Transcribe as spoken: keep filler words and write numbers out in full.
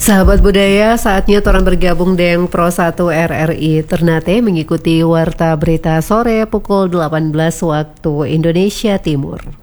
Sahabat budaya, saatnya orang bergabung dengan Pro satu R R I Ternate mengikuti Warta Berita Sore pukul delapan belas waktu Indonesia Timur.